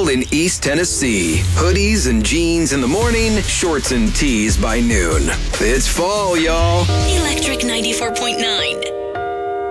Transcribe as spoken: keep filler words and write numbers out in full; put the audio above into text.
cool in East Tennessee. Hoodies and jeans in the morning, shorts and tees by noon. It's fall, y'all. Electric ninety-four point nine.